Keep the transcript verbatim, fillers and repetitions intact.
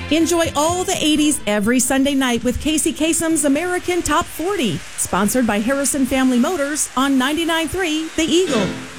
Enjoy all the eighties every Sunday night with Casey Kasem's American Top forty, sponsored by Harrison Family Motors on ninety-nine point three The Eagle.